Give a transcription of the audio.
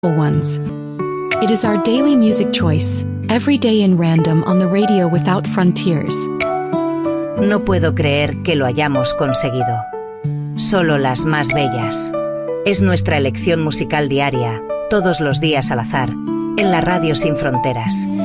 ones. It is our daily music choice, every day in random on the radio without frontiers. No puedo creer que lo hayamos conseguido. Solo las más bellas. Es nuestra elección musical diaria, todos los días al azar, en la radio sin fronteras.